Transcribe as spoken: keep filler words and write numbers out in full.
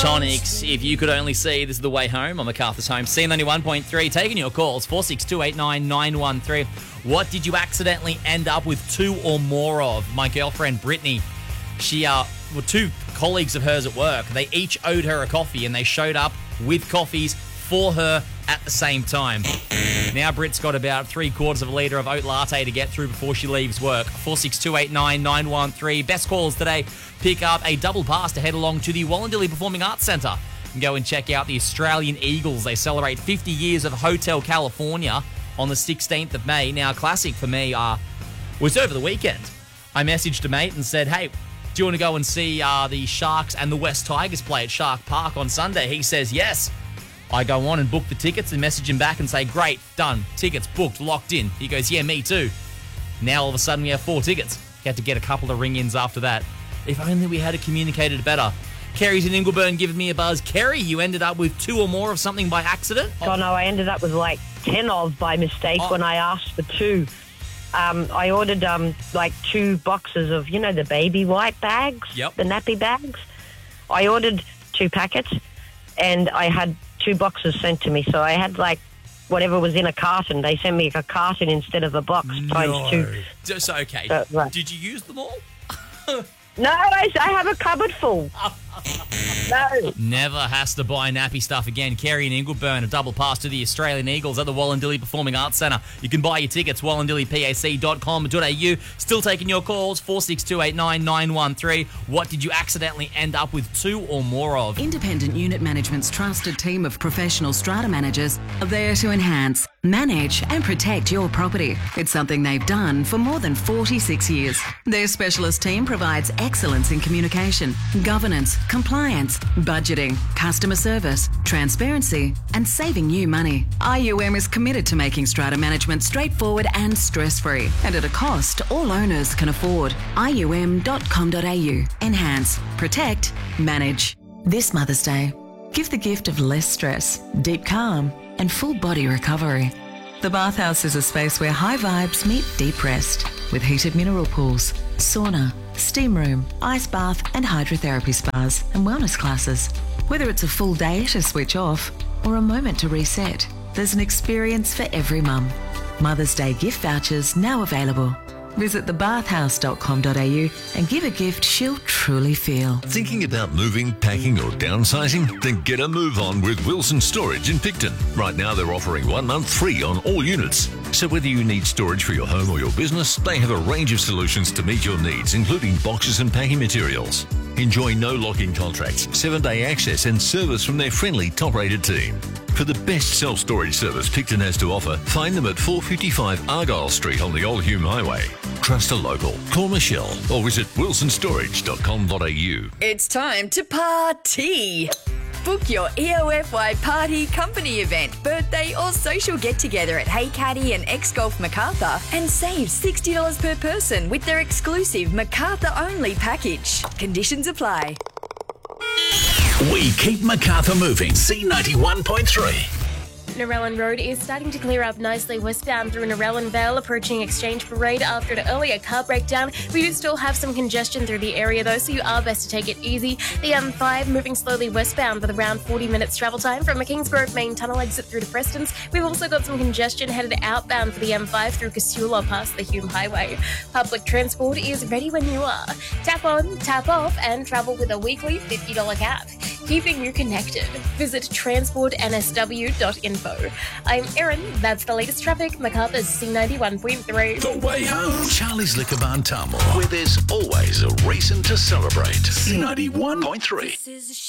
Pentatonix, If You Could Only See. This is The Way Home on MacArthur's Home. C ninety-one point three, taking your calls, four six two eight nine nine one three. What did you accidentally end up with two or more of? My girlfriend, Brittany, she, uh, well, two colleagues of hers at work, they each owed her a coffee and they showed up with coffees for her at the same time. Now Brit's got about three quarters of a litre of oat latte to get through before she leaves work. four six two eight nine nine one three. Best calls today. Pick up a double pass to head along to the Wallandilly Performing Arts Centre and go and check out the Australian Eagles. They celebrate fifty years of Hotel California on the sixteenth of May. Now, classic for me uh, was over the weekend. I messaged a mate and said, hey, do you want to go and see uh, the Sharks and the West Tigers play at Shark Park on Sunday? He says, yes. I go on and book the tickets and message him back and say, great, done, tickets booked, locked in. He goes, yeah, me too. Now all of a sudden we have four tickets. Had to get a couple of ring-ins after that. If only we had communicated better. Kerry's in Ingleburn giving me a buzz. Kerry, you ended up with two or more of something by accident? Oh, no, I ended up with like ten of by mistake oh. when I asked for two. Um, I ordered um, like two boxes of, you know, the baby white bags, yep. the nappy bags. I ordered two packets and I had two boxes sent to me. So I had like whatever was in a carton. They sent me a carton instead of a box no. times two. Just, okay. So, right. Did you use them all? No, I, I have a cupboard full. No. Never has to buy nappy stuff again. Kerry and Ingleburn, a double pass to the Australian Eagles at the Wallandilly Performing Arts Centre. You can buy your tickets, wallandilly pac dot com dot a u. Still taking your calls, four six two eight nine nine one three. What did you accidentally end up with two or more of? Independent Unit Management's trusted team of professional strata managers are there to enhance, manage and protect your property. It's something they've done for more than forty-six years. Their specialist team provides excellence in communication, governance, compliance, budgeting, customer service, transparency and saving you money. I U M is committed to making strata management straightforward and stress-free and at a cost all owners can afford. I U M dot com dot a u. Enhance, protect, manage. This Mother's Day, give the gift of less stress, deep calm and full body recovery. The Bathhouse is a space where high vibes meet deep rest with heated mineral pools, sauna, steam room, ice bath and hydrotherapy spas and wellness classes. Whether it's a full day to switch off or a moment to reset, there's an experience for every mum. Mother's Day gift vouchers now available. Visit the bathhouse dot com dot a u and give a gift she'll truly feel. Thinking about moving, packing or downsizing? Then get a move on with Wilson Storage in Picton. Right now they're offering one month free on all units. So whether you need storage for your home or your business, they have a range of solutions to meet your needs, including boxes and packing materials. Enjoy no lock-in contracts, seven-day access and service from their friendly, top-rated team. For the best self-storage service Picton has to offer, find them at four fifty-five Argyle Street on the Old Hume Highway. Trust a local. Call Michelle or visit wilson storage dot com dot a u. It's time to party. Book your E O F Y party, company event, birthday or social get-together at Hey Caddy and X-Golf Macarthur and save sixty dollars per person with their exclusive Macarthur-only package. Conditions apply. We keep Macarthur moving. C ninety-one point three. Narellan Road is starting to clear up nicely westbound through Narellan Vale, approaching Exchange Parade after an earlier car breakdown. We do still have some congestion through the area though, so you are best to take it easy. The M five moving slowly westbound with around forty minutes travel time from a Kingsgrove main tunnel exit through to Prestons. We've also got some congestion headed outbound for the M five through Casula past the Hume Highway. Public transport is ready when you are. Tap on, tap off and travel with a weekly fifty dollars cap. Keeping you connected. Visit transport n s w dot info. I'm Erin. That's the latest traffic. Macarthur's C ninety-one point three. The Way Home. Charlie's Liquor Barn Tamworth, where there's always a reason to celebrate. C ninety-one point three.